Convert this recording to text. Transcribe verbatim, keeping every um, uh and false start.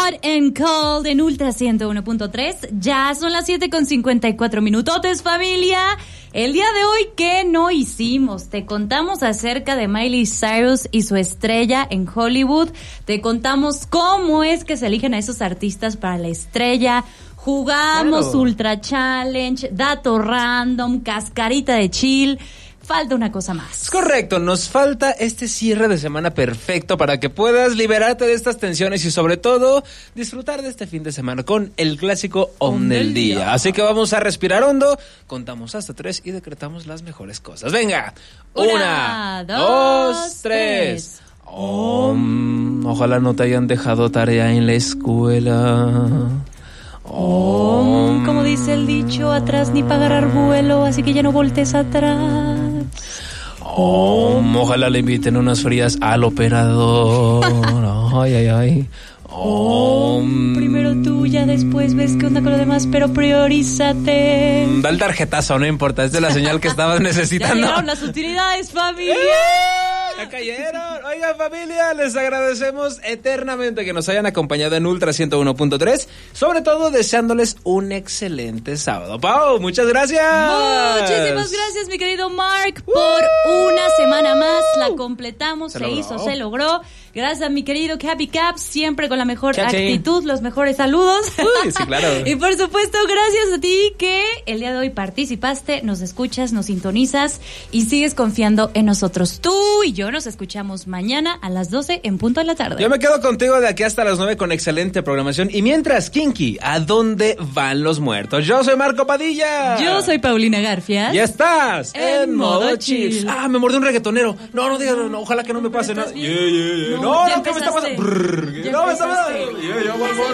Hot and Cold en Ultra ciento uno punto tres. Ya son las siete con cincuenta y cuatro minutotes, familia. El día de hoy, ¿qué no hicimos? Te contamos acerca de Miley Cyrus y su estrella en Hollywood. Te contamos cómo es que se eligen a esos artistas para la estrella. Jugamos claro. Ultra Challenge, dato random, cascarita de chill. Falta una cosa más. Es correcto, nos falta este cierre de semana perfecto para que puedas liberarte de estas tensiones y sobre todo disfrutar de este fin de semana con el clásico On del día. día. Así que vamos a respirar hondo, contamos hasta tres y decretamos las mejores cosas. Venga, una, una dos, dos, tres. Om. Ojalá no te hayan dejado tarea en la escuela. Om. Como dice el dicho, atrás ni para agarrar vuelo, así que ya no voltees atrás. Oh, ojalá le inviten unas frías al operador. Ay, ay, ay. Oh, primero tú, ya después ves qué onda con lo demás, pero priorízate. Da el tarjetazo, no importa, es de la señal que estabas necesitando. Ya llegaron las utilidades, familia. Ya cayeron. Oigan, familia, les agradecemos eternamente que nos hayan acompañado en Ultra ciento uno punto tres, sobre todo deseándoles un excelente sábado. Pau, muchas gracias. Muchísimas gracias, mi querido Mark, por uh, una semana más. La completamos, se, se hizo, se logró. Gracias a mi querido Cappy Cap, siempre con la mejor Cachi. actitud, los mejores saludos. Uy, sí, claro. Y por supuesto, gracias a ti que el día de hoy participaste, nos escuchas, nos sintonizas y sigues confiando en nosotros. Tú y yo nos escuchamos mañana a las doce en punto de la tarde. Yo me quedo contigo de aquí hasta las nueve con excelente programación. Y mientras, Kinky, ¿a dónde van los muertos? Yo soy Marco Padilla. Yo soy Paulina Garfias. Y estás en, en modo chill. chill. Ah, me mordió un reggaetonero. No, no digas, no, ojalá que no me pase nada. Yeah, yeah, yeah. No, no, no, ¿qué me está pasando? No, me está pasando.